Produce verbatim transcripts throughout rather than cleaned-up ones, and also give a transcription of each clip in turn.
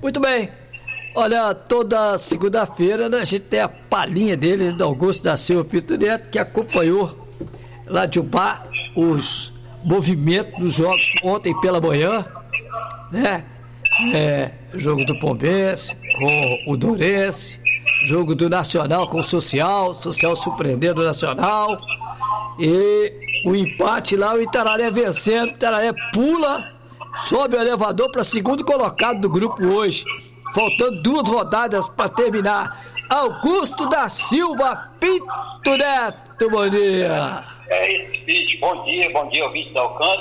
Muito bem. Olha, toda segunda-feira, né, a gente tem a palhinha dele, do Augusto da Silva Pinto Neto, que acompanhou lá de Ubá os movimentos dos jogos ontem pela manhã, né? É, jogo do Pombense com o Dourense, jogo do Nacional com o Social, Social surpreendendo o Nacional, e o empate lá, o Itararé vencendo, o Itararé pula, sobe o elevador para segundo colocado do grupo hoje, faltando duas rodadas para terminar. Augusto da Silva Pinto Neto, bom dia. É isso, bicho, bom dia, bom dia, ouvinte da Alcance.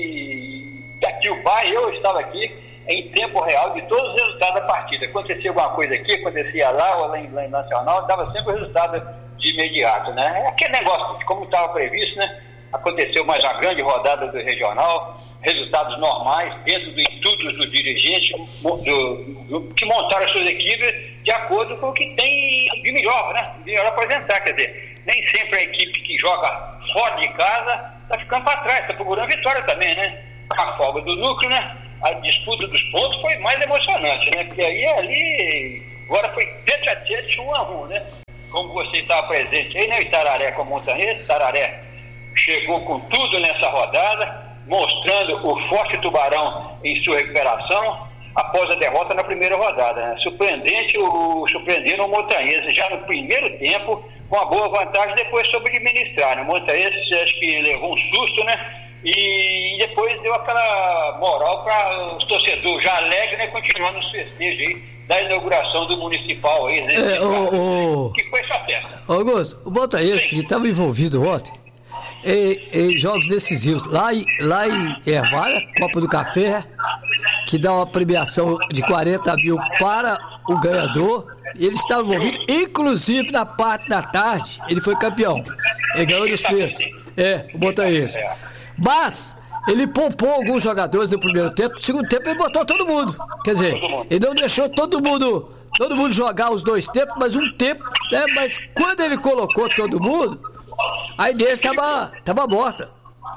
E aqui o pai, eu estava aqui em tempo real de todos os resultados da partida. Acontecia alguma coisa aqui, acontecia lá, ou lá em, lá em Nacional, dava sempre o resultado de imediato, né? É aquele negócio, como estava previsto, né? Aconteceu mais uma grande rodada do regional, resultados normais, dentro dos estudos do dirigente, do, do, que montaram as suas equipes de acordo com o que tem de melhor, né? De melhor apresentar, quer dizer, nem sempre a equipe que joga fora de casa está ficando para trás, está procurando vitória também, né? A folga do núcleo, né? A disputa dos pontos foi mais emocionante, né? Porque aí ali, agora foi tete a tete, um a um, né? Como você estava presente aí, né? Itararé com a Montanhês, Itararé chegou com tudo nessa rodada, mostrando o forte Tubarão em sua recuperação após a derrota na primeira rodada, né? Surpreendente, o, surpreendendo o Montanhês já no primeiro tempo, com a boa vantagem, depois soube administrar, né? O Montanhês acho que levou um susto, né? E depois deu aquela moral para os torcedores já alegres, né, continuando os festejos aí da inauguração do municipal aí, né? É, o, o... Que foi essa festa. Augusto, o Montanhês que estava envolvido ontem em, em jogos decisivos lá em, lá em Ervalha, Copa do Café, que dá uma premiação de quarenta mil para o ganhador. Ele estava envolvido, inclusive na parte da tarde, ele foi campeão. Ele ganhou dos preços. É, o Montanhês. Mas ele poupou alguns jogadores no primeiro tempo, no segundo tempo ele botou todo mundo. Quer dizer, ele não deixou todo mundo, todo mundo jogar os dois tempos, mas um tempo, né? Mas quando ele colocou todo mundo, a Inês estava tava morta.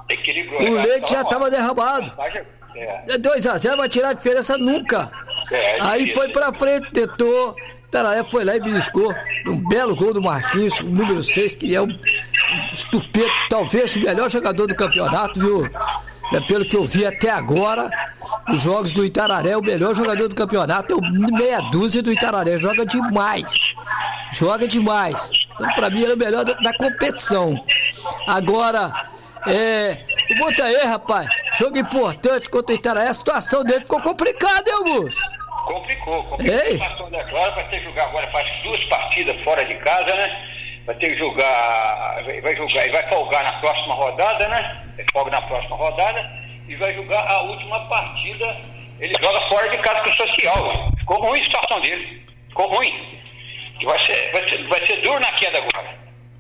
O leite já estava derramado. dois a zero vai tirar a diferença nunca. Aí foi pra frente, tentou. Itararé foi lá e beliscou um belo gol do Marquinhos, o número seis, que é um estupendo, talvez o melhor jogador do campeonato, viu? É, pelo que eu vi até agora, os jogos do Itararé, o melhor jogador do campeonato é o meia dúzia do Itararé, joga demais, joga demais. Então, pra mim, ele é o melhor da, da competição. Agora, é, o Montanhês, rapaz, jogo importante contra o Itararé, a situação dele ficou complicada, hein, Augusto? Complicou, complicou. A situação da Clara vai ter que jogar agora, faz duas partidas fora de casa, né? Vai ter que jogar, vai jogar e vai folgar na próxima rodada, né? Folga na próxima rodada e vai jogar a última partida. Ele joga fora de casa com o Social. Ficou ruim a situação dele. Ficou ruim. E vai ser, vai ser, vai ser duro na queda agora.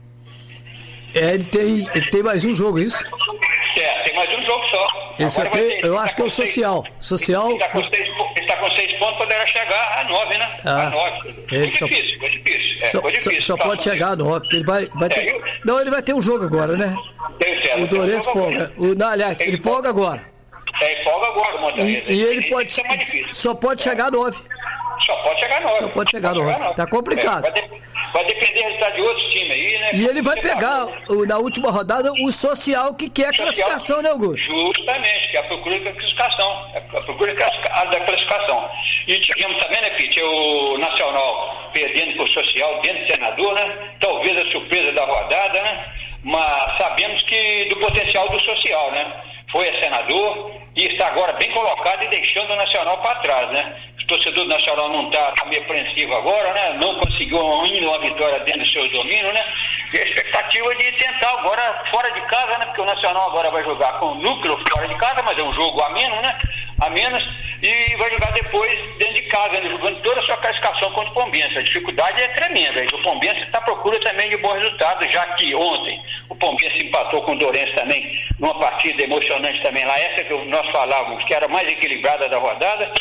É, ele tem, ele tem mais um jogo, isso? É, tem mais um jogo só. Ele só tem, ter, eu acho que é o Social. Social. Ele está com, tá com seis pontos, poderá chegar a nove, né? Ah, a nove. Foi só, difícil, foi difícil. É, só, foi difícil só, só pode chegar a nove, ele vai, vai ter. É, eu... Não, ele vai ter um jogo agora, né? Tem certo. O Dourense folga. O, não, aliás, ele, ele folga agora. É, ele folga agora, o E, e ele pode. Só pode chegar a nove. Só pode chegar a nove. Só pode chegar a nove. Tá complicado. É, vai, de, vai depender do resultado de outros times aí, né? E ele vai pegar, o, na última rodada, o Social que quer a classificação, né, Augusto? Justamente, que é a procura da classificação. É a procura da classificação. E tivemos também, né, Pete, o Nacional perdendo por Social dentro do senador, né? Talvez a surpresa da rodada, né? Mas sabemos que do potencial do Social, né? Foi a senador e está agora bem colocado e deixando o Nacional para trás, né? O torcedor do Nacional não está tá meio apreensivo agora, né? Não conseguiu ainda uma vitória dentro do seu domínio, né? E a expectativa de tentar agora fora de casa, né? Porque o Nacional agora vai jogar com o núcleo fora de casa, mas é um jogo a menos, né? A menos, e vai jogar depois dentro de casa, né? Jogando toda a sua classificação contra o Pombense. A dificuldade é tremenda. E o Pombense está à procura também de bons resultados, já que ontem o Pombense empatou com o Dourense também, numa partida emocionante também lá, essa que nós falávamos, que era mais equilibrada da rodada.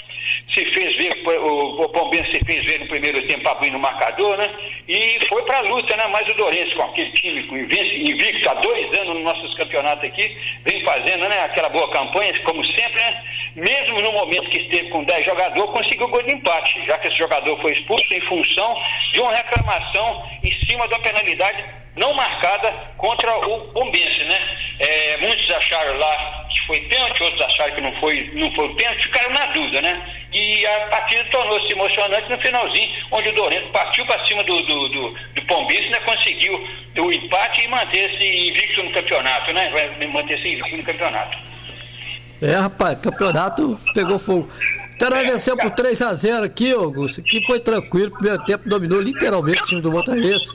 se fez ver, o, o Pombense se fez ver no primeiro tempo abrindo o marcador, né? E foi para a luta, né? Mas o Dourense, com aquele time com invicto há dois anos nos nossos campeonatos aqui, vem fazendo, né, aquela boa campanha, como sempre, né? Mesmo no momento que esteve com dez jogadores, conseguiu gol de empate, já que esse jogador foi expulso em função de uma reclamação em cima da penalidade não marcada contra o Pombense, né? É, muitos acharam lá que foi pênalti, outros acharam que não foi, não foi pênalti, ficaram na dúvida, né? E a partida tornou-se emocionante no finalzinho, onde o Dourense partiu para cima do, do, do, do Pombense, né? Conseguiu o empate e manter-se invicto no campeonato, né? Vai manter-se invicto no campeonato. É, rapaz, campeonato pegou fogo. Tararé venceu por três a zero aqui, Augusto, que foi tranquilo, primeiro tempo dominou literalmente o time do Montanhês.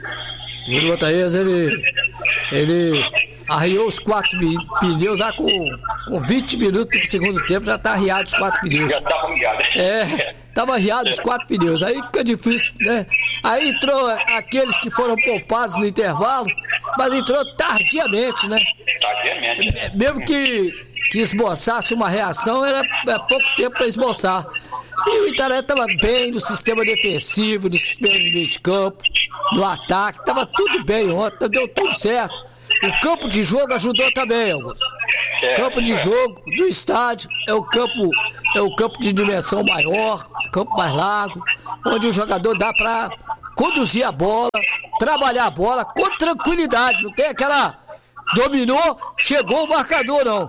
O time do Montanhês, ele, ele arriou os quatro pneus lá com, com vinte minutos do segundo tempo, já tá arriado os quatro pneus. Já tava arriado. É, tava arriado os quatro pneus, aí fica difícil, né? Aí entrou aqueles que foram poupados no intervalo, mas entrou tardiamente, né? Tardiamente. Mesmo que, que esboçasse uma reação, era, era pouco tempo para esboçar. E o Itararé estava bem no sistema defensivo, no sistema de meio de campo, no ataque, estava tudo bem ontem, deu tudo certo. O campo de jogo ajudou também, Augusto. O campo de jogo do estádio é o campo, é o campo de dimensão maior, campo mais largo, onde o jogador dá para conduzir a bola, trabalhar a bola com tranquilidade, não tem aquela dominou, chegou o marcador, não.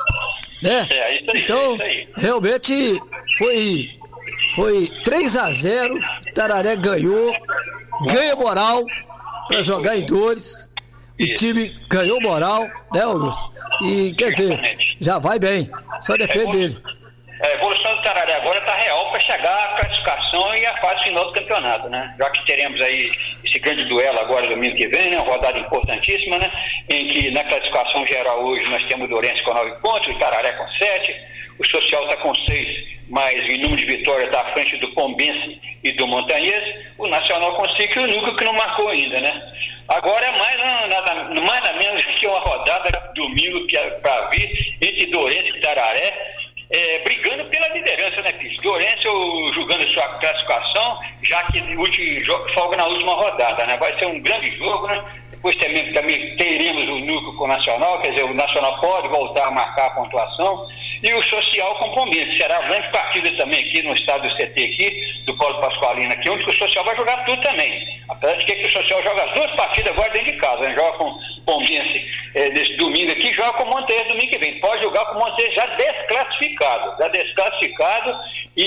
Né? É, isso aí, então, isso aí. realmente foi, foi três a zero, Tararé ganhou, ganha moral para jogar em Dores. O Isso. time ganhou moral, né, Augusto? E, quer dizer, já vai bem, só depende dele. A evolução do Tararé agora está real para chegar à classificação e à fase final do campeonato, né? Já que teremos aí esse grande duelo agora domingo que vem, né? Uma rodada importantíssima, né? Em que na classificação geral hoje nós temos o Dourense com nove pontos, o Tararé com sete, o Social está com seis, mas em número de vitórias está à frente do Pombense e do Montanhês, o Nacional com cinco e o Núcleo que não marcou ainda, né? Agora é mais nada, mais nada menos que uma rodada domingo que é para vir entre Dourense e Tararé, é, brigando pela liderança, né, Cris? Dourense jogando sua classificação, já que o último jogo folga na última rodada, né? Vai ser um grande jogo, né? Depois também, também teremos o Núcleo com o Nacional, quer dizer, o Nacional pode voltar a marcar a pontuação, e o Social com o Pombense. Será uma grande partida também aqui no estádio do C T aqui, do Paulo Pasqualino aqui, onde o Social vai jogar tudo também. Apesar de que o Social joga as duas partidas agora dentro de casa, né? Joga com o Pombense é, nesse domingo aqui, joga com o Montanhês domingo que vem. Pode jogar com o Montanhês já desclassificado, já desclassificado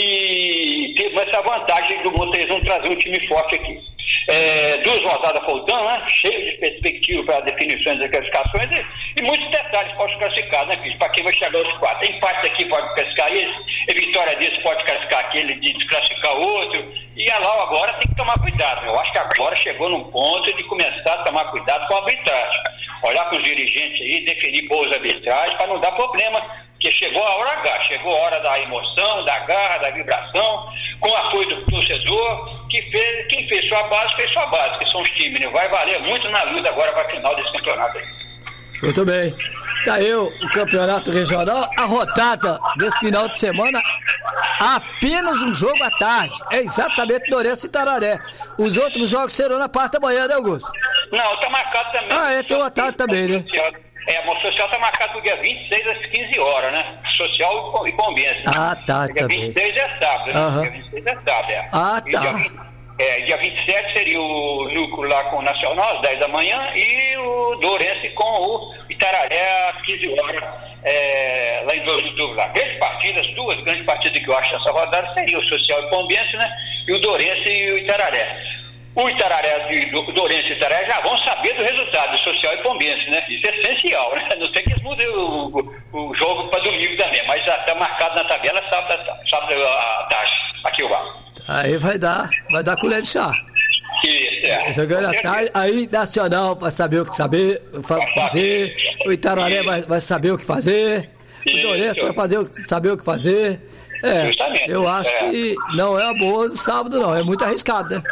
e ter essa vantagem do Montanhês não trazer um time forte aqui. É, duas rodadas faltando, né? Cheio de perspectiva para definições das classificações e, e muitos detalhes para os classificados, né, Cris? Para quem vai chegar aos quatro. Empate aqui pode classificar esse, e vitória desse pode classificar aquele, de desclassificar outro. E a Lau agora tem que tomar cuidado. Eu acho que agora chegou num ponto de começar a tomar cuidado com a arbitragem. Olhar com os dirigentes aí, definir boas arbitragens para não dar problema, porque chegou a hora H, chegou a hora da emoção, da garra, da vibração, com o apoio do torcedor, que fez, quem fez sua base, fez sua base, que são os times, né? Vai valer muito na luta agora para a final desse campeonato aí. Muito bem. Tá aí o, o campeonato regional, a rodada desse final de semana, apenas um jogo à tarde. É exatamente Dourense e Tararé. Os outros jogos serão na parte da manhã, né, Augusto? Não, tá marcado também. Ah, é, tem uma tarde também, né? É, o Social tá marcado pro dia vinte e seis às quinze horas, né? Social e Pombense. Né? Ah, tá, dia também. vinte e seis é sábado, né? Uhum. Dia vinte e seis é sábado, é. Ah, E tá. Dia, vinte, é, dia vinte e sete seria o Núcleo lá com o Nacional, às dez da manhã, e o Dourense com o Itararé às quinze horas, é, lá em dois de outubro. Lá. Grandes partidas, duas grandes partidas que eu acho nessa rodada seria o Social e Pombense, né? E o Dourense e o Itararé. O Itararé, o Dourense e o Itararé já vão saber do resultado do Social e Pombense, né? Isso é essencial, né? Não sei que eles mudem o, o, o jogo para domingo também, mas já está marcado na tabela sábado, sábado à tarde, aqui o bar. Aí vai dar, vai dar colher de chá. Isso, é. Jogando à tarde, aí Nacional vai saber o que saber, fazer, o Itararé vai, vai saber o que fazer, o Dourense vai fazer, saber o que fazer. É, Justamente, eu acho é. que não é a boa do sábado, não, é muito arriscado, né?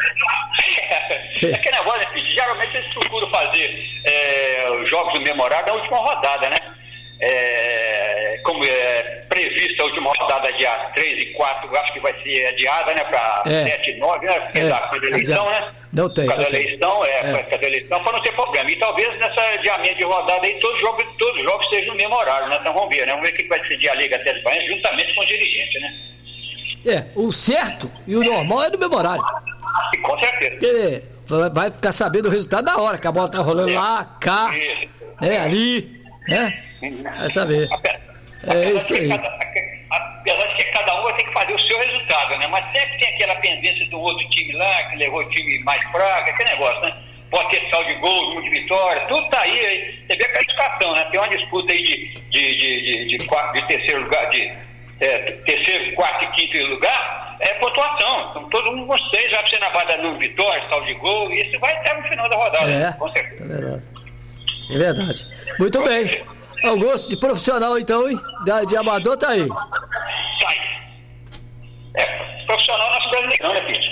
É aquele negócio, geralmente eles procuram fazer é, os jogos do memorável na última rodada, né? é, como é prevista a última rodada dia três e quatro, acho que vai ser adiada, né, para é. sete e nove, né, porque é. da, da eleição, né? Não tem. Por causa da eleição, é, é. por causa da eleição, para não ter problema. E talvez nessa adiamento de rodada aí, todos os jogos, todos os jogos sejam no mesmo horário, né? Então vamos ver, né? Vamos ver o que vai decidir a Liga Atlético Paranaense juntamente com o dirigente, né? É, o certo e o normal é no mesmo horário. E com certeza. Porque vai ficar sabendo o resultado na hora, que a bola tá rolando é. lá, cá, é, ali, né? Vai saber. É isso aí. Apesar de que cada um vai ter que fazer o seu resultado, né? Mas sempre tem aquela pendência do outro time lá, que levou o time mais fraco, aquele negócio, né? Pode ter saldo de gols, número de vitórias, tudo tá aí, aí. Você vê a classificação, né? Tem uma disputa aí de, de, de, de, de, quarto, de terceiro lugar, de é, terceiro, quarto e quinto lugar, é pontuação. Então todo mundo com seis vai ser na base da número de vitórias, saldo de gol, e isso vai até no final da rodada, é, né? Com certeza. É verdade. É verdade. Muito bem. Augusto, de profissional então, hein? De, de amador tá aí. Tá aí. É, profissional nosso brasileirão, né, Pete?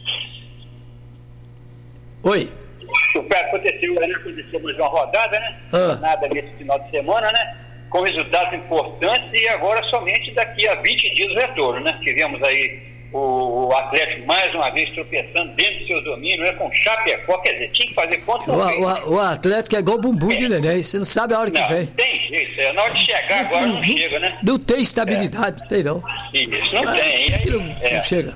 Oi. O que aconteceu, né? Aconteceu mais uma rodada, né? Ah. Nada nesse final de semana, né? Com resultados importantes e agora somente daqui a vinte dias o retorno, né? Tivemos aí o Atlético mais uma vez tropeçando dentro do seu domínio, né, com Chapecó, quer dizer, tinha que fazer ponto. O, o, o Atlético é igual bumbum é. de neném, você não sabe a hora que não, vem. Tem jeito, é, na hora de chegar agora não, não chega, né? Não tem estabilidade, é. tem não. Isso, não ah, tem. Aí, não, é. não chega.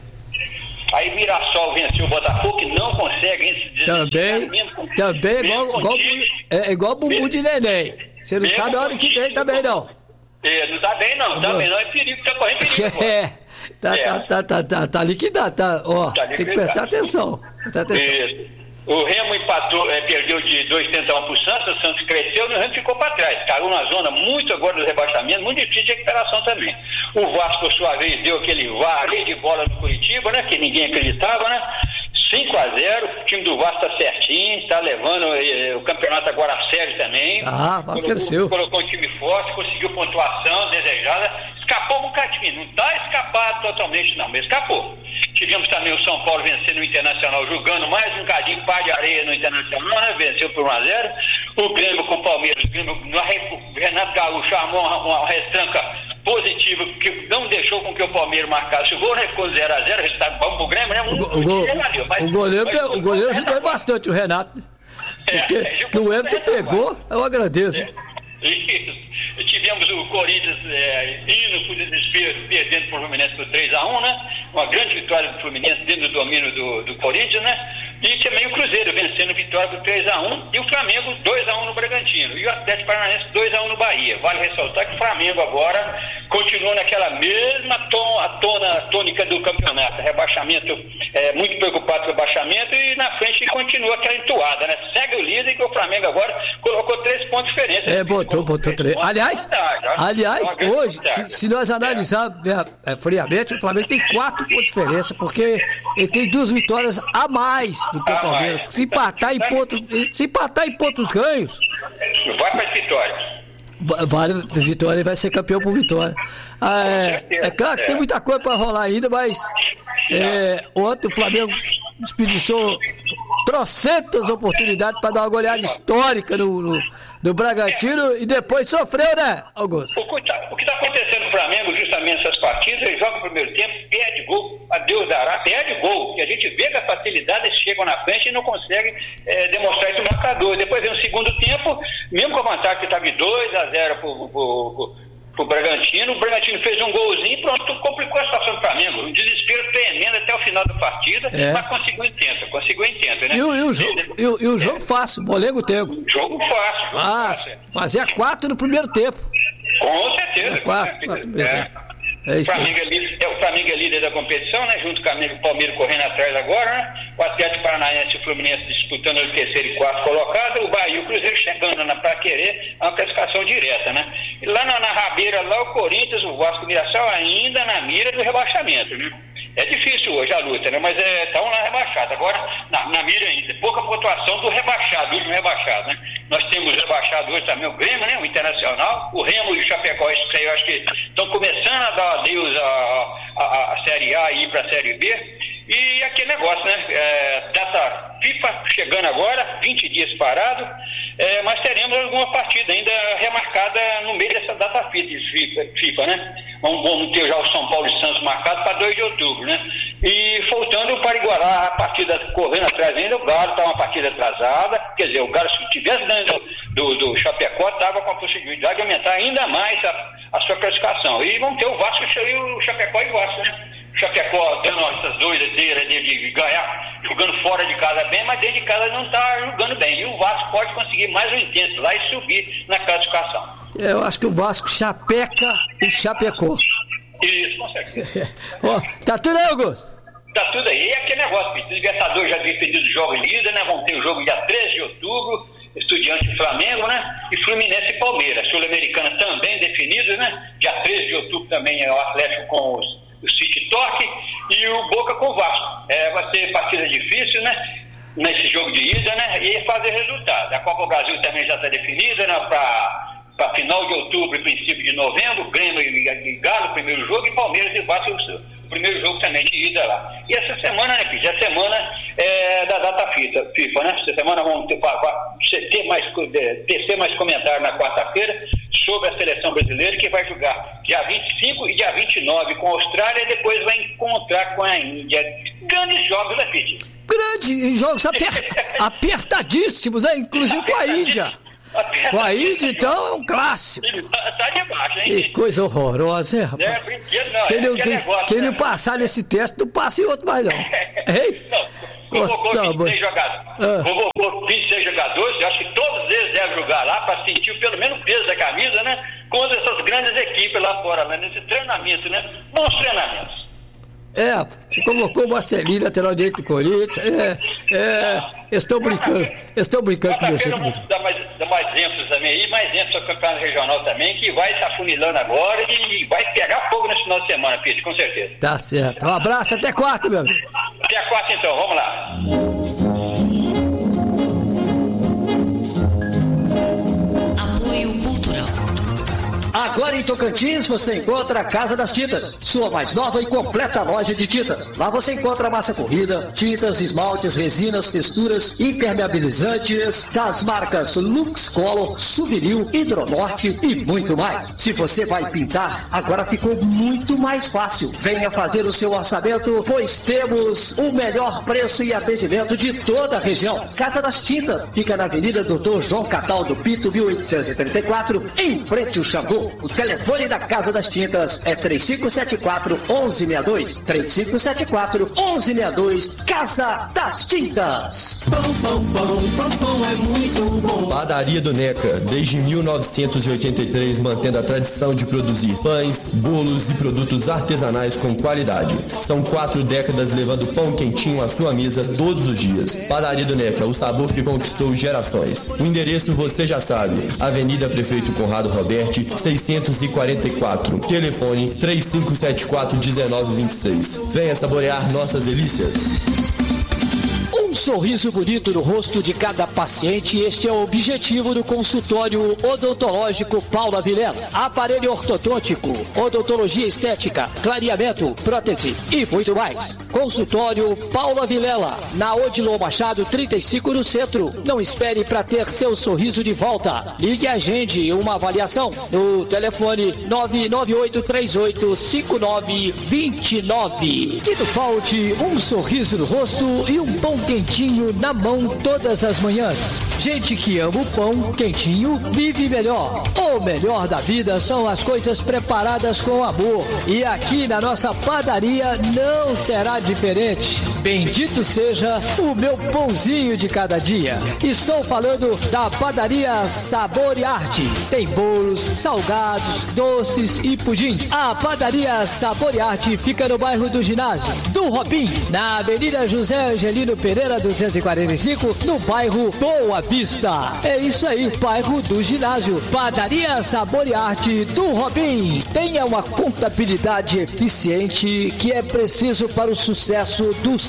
Aí Mirassol venceu o Botafogo, que não consegue se Também, com, também é igual, igual, é igual bumbum mesmo, de neném. Você não sabe a hora que vem também não. É, não tá bem não, também não, é perigo, tá correndo perigo. É. Tá, é. tá, tá, tá, tá, tá liquidado, tá, ó, tá tem que prestar atenção. Prestar atenção. Isso. O Remo empatou, é, perdeu de dois a trinta e um pro Santos, o Santos cresceu e o Remo ficou para trás. Caiu na zona muito agora do rebaixamento, muito difícil de recuperação também. O Vasco, por sua vez, deu aquele vareio de bola no Curitiba, né, que ninguém acreditava, né? cinco a zero, o time do Vasco tá certinho, tá levando eh, o campeonato agora a sério também. Ah, Vasco cresceu. Colocou um time forte, conseguiu pontuação desejada, escapou um bocadinho, não tá escapado totalmente não, mas escapou. Tivemos também o São Paulo vencendo o Internacional, jogando mais um cadinho par de areia no Internacional, né? Venceu por um a zero. O Grêmio com o Palmeiras, o Grêmio, o Renato Gaúcho armou uma, uma retranca positiva, que não deixou com que o Palmeiras marcasse o gol, né? Ficou zero a zero, resultado bom pro Grêmio, né? Um, o, go, o, go, mas, o goleiro, mas, o goleiro ajudou bastante o Renato. Porque é, é, que o Everton pegou, eu agradeço. É, isso. Tivemos o Corinthians é, indo por desespero, perdendo por Fluminense por três a um, né? Uma grande vitória do Fluminense dentro do domínio do, do Corinthians, né? E também o Cruzeiro vencendo vitória por três a um e o Flamengo dois a um no Bragantino. E o Atlético Paranaense dois a um no Bahia. Vale ressaltar que o Flamengo agora continua naquela mesma ton, a tona, a tônica do campeonato. Rebaixamento, é, muito preocupado com o rebaixamento e na frente continua aquela entoada, né? Segue o líder que o Flamengo agora colocou três pontos diferentes. É, botou, botou três. Aliás, aliás hoje, se, se nós analisarmos é. é, friamente, o Flamengo tem quatro pontos de diferença, porque ele tem duas vitórias a mais do que o Palmeiras. Se empatar em pontos, se empatar em pontos ganhos, vai para as vitórias. Vale Vitória e vai ser campeão por Vitória. Ah, é, é claro que tem muita coisa para rolar ainda, mas é, ontem o Flamengo desperdiçou trocentas oportunidades para dar uma goleada histórica no, no, no Bragantino e depois sofreu, né, Augusto? O que está acontecendo no Flamengo justamente nessas partidas, ele joga no primeiro tempo, perde gol, a Deus dará, perde gol, que a gente vê com a facilidade, eles chegam na frente e não conseguem é, demonstrar isso no marcador. Depois vem o segundo tempo, mesmo com a vantagem que estava de dois a zero pro, pro, pro Bragantino, o Bragantino fez um golzinho e pronto, complicou a situação do Flamengo. Um desespero tremendo até o final da partida, é. mas conseguiu intento, conseguiu intento, né? E o, e o, jogo, e o, e o jogo é. fácil, Molengo Tego. Jogo fácil. Jogo ah, fácil. Fazia quatro no primeiro tempo. Com certeza. Quatro, com certeza. quatro é. É isso o, Flamengo é líder, é, o Flamengo é líder da competição, né? Junto com o Palmeiras correndo atrás agora, né? O Atlético Paranaense e o Fluminense disputando o terceiro e quarto colocado, o Bahia e o Cruzeiro chegando, né, para querer uma classificação direta, né? E lá na, na rabeira, lá o Corinthians, o Vasco e o Mirassol ainda na mira do rebaixamento, né? É difícil hoje a luta, né? Mas estão é, lá rebaixados. Agora, na, na mira ainda, pouca pontuação do rebaixado, do último rebaixado, né? Nós temos rebaixado hoje também o Grêmio, né? O Internacional, o Remo e o Chapecó, isso que eu acho que estão começando a dar adeus à, à, à Série A e ir para a Série B. E aquele negócio, né? É, data FIFA chegando agora, vinte dias parado. É, mas teremos alguma partida ainda remarcada no meio dessa data FIFA, FIFA, né? Vamos, vamos ter já o São Paulo e Santos marcado para dois de outubro, né? E faltando o Pariguará, a partida correndo atrás ainda, o Galo está uma partida atrasada, quer dizer, o Galo, se estivesse dentro do, do, do Chapecó, estava com a possibilidade de aumentar ainda mais a, a sua classificação. E vamos ter o Vasco e o Chapecó e o Vasco, né? O Chapecó dando essas doideiras de, de ganhar, jogando fora de casa bem, mas dentro de casa não está jogando bem. E o Vasco pode conseguir mais um intenso lá e subir na classificação. Eu acho que o Vasco chapeca e Chapecó. Isso, com certeza. Ó, tá tudo aí, Augusto? Tá tudo aí. E aquele negócio, o Libertadores já definido o jogo líder, né? Vamos ter o jogo dia treze de outubro, Estudiantes e Flamengo, né? E Fluminense e Palmeiras. Sul-Americana também definido, né? Dia treze de outubro também é o Atlético com os o City Torque e o Boca com o Vasco. É, vai ser partida difícil, né? Nesse jogo de ida, né? E fazer resultado. A Copa do Brasil também já está definida, né? Para final de outubro e princípio de novembro, Grêmio e Galo, primeiro jogo, e Palmeiras e Vasco, o primeiro jogo também de ida lá. E essa semana, né, Pete? A semana é da data FIFA, né? Essa semana vamos ter, ter mais, tecer mais comentário na quarta-feira sobre a seleção brasileira, que vai jogar dia vinte e cinco e dia vinte e nove com a Austrália e depois vai encontrar com a Índia. Grandes jogos, né, Pete? Grandes jogos aper... apertadíssimos, né? Inclusive com a Índia. Com a Índia, então, é um clássico. Tá debaixo, hein? Que coisa horrorosa, hein, rapaz? É, brinquedo não. Quem, é não, quem, negócio, quem né? não passar nesse teste, não passa em outro mais, não. Hein? Não, convocou vinte e seis jogadores. Ah. Convocou vinte e seis jogadores, eu acho que todos eles devem jogar lá para sentir pelo menos o peso da camisa, né? Contra essas grandes equipes lá fora, né? Nesse treinamento, né? Bons treinamentos. É, você colocou o Marcelinho, lateral direito do Corinthians. É, é, eles estão brincando. Eles estão brincando com você. Vamos dar mais, dar mais ênfase também aí, mais ênfase ao campeonato regional também, que vai estar funilando agora e vai pegar fogo nesse final de semana, Pedro, com certeza. Tá certo. Um abraço, até quarta, meu amigo. Até a quarta então, vamos lá. Apoio Cultural. Agora em Tocantins você encontra a Casa das Tintas, sua mais nova e completa loja de tintas. Lá você encontra massa corrida, tintas, esmaltes, resinas, texturas, impermeabilizantes das marcas Lux Color, Souvenir, Hidronorte e muito mais. Se você vai pintar, agora ficou muito mais fácil. Venha fazer o seu orçamento, pois temos o melhor preço e atendimento de toda a região. Casa das Tintas fica na Avenida doutor João Cataldo Pito, mil oitocentos e trinta e quatro, em frente ao Xangô. O telefone da Casa das Tintas é três cinco sete quatro, um um seis dois. três cinco sete quatro, um um seis dois. Casa das Tintas. Pão, pão, pão, pão, pão é muito bom. Padaria do Neca, desde mil novecentos e oitenta e três, mantendo a tradição de produzir pães, bolos e produtos artesanais com qualidade. São quatro décadas levando pão quentinho à sua mesa todos os dias. Padaria do Neca, o sabor que conquistou gerações. O endereço você já sabe. Avenida Prefeito Conrado Roberti, seiscentos e quarenta e quatro. Telefone três cinco sete quatro, um nove dois seis. Venha saborear nossas delícias. Um sorriso bonito no rosto de cada paciente, este é o objetivo do consultório odontológico Paula Vilela. Aparelho ortodôntico, odontologia estética, clareamento, prótese e muito mais. Consultório Paula Vilela, na Odilon Machado trinta e cinco no centro. Não espere para ter seu sorriso de volta. Ligue e agende uma avaliação no telefone nove nove oito três oito cinco nove dois nove. Que não falte um sorriso no rosto e um pão quentinho na mão todas as manhãs. Gente que ama o pão quentinho vive melhor. O melhor da vida são as coisas preparadas com amor. E aqui na nossa padaria não será diferente. Bendito seja o meu pãozinho de cada dia. Estou falando da padaria Sabor e Arte. Tem bolos, salgados, doces e pudim. A padaria Sabor e Arte fica no bairro do Ginásio do Robin, na Avenida José Angelino Pereira duzentos e quarenta e cinco, no bairro Boa Vista. É isso aí, bairro do Ginásio. Padaria Sabor e Arte do Robin. Tenha uma contabilidade eficiente que é preciso para o sucesso do seu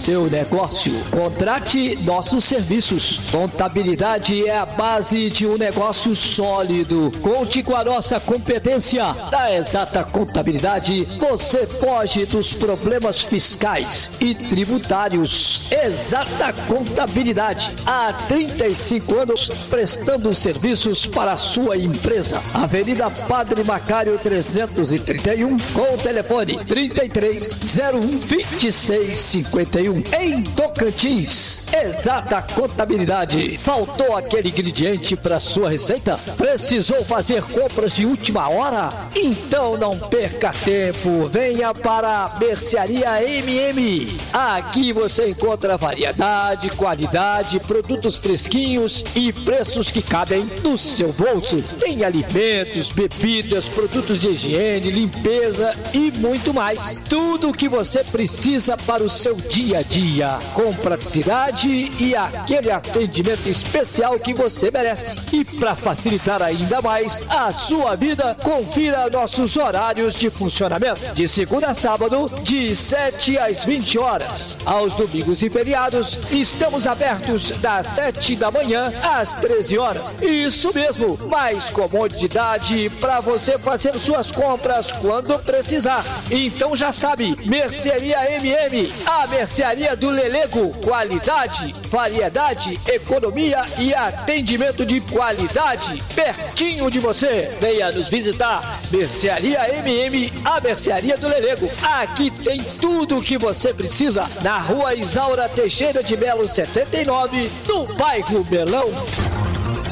seu negócio. Contrate nossos serviços. Contabilidade é a base de um negócio sólido. Conte com a nossa competência. Da Exata Contabilidade, você foge dos problemas fiscais e tributários. Exata Contabilidade, há trinta e cinco anos prestando serviços para a sua empresa. Avenida Padre Macário trezentos e trinta e um, com o telefone trinta e três, zero um, vinte e seis cinquenta e um. Em Tocantins, Exata Contabilidade. Faltou aquele ingrediente para sua receita? Precisou fazer compras de última hora? Então não perca tempo. Venha para a Mercearia M M. Aqui você encontra variedade, qualidade, produtos fresquinhos e preços que cabem no seu bolso. Tem alimentos, bebidas, produtos de higiene, limpeza e muito mais. Tudo o que você precisa para o seu dia a dia, com praticidade e aquele atendimento especial que você merece. E para facilitar ainda mais a sua vida, confira nossos horários de funcionamento. De segunda a sábado, de sete às vinte horas. Aos domingos e feriados, estamos abertos das sete da manhã às treze horas. Isso mesmo, mais comodidade para você fazer suas compras quando precisar. Então já sabe, Mercearia M M, a mercearia do Lelego. Qualidade, variedade, economia e atendimento de qualidade pertinho de você. Venha nos visitar. Mercearia M M, a mercearia do Lelego. Aqui tem tudo o que você precisa na Rua Isaura Teixeira de Melo setenta e nove, no bairro Belão.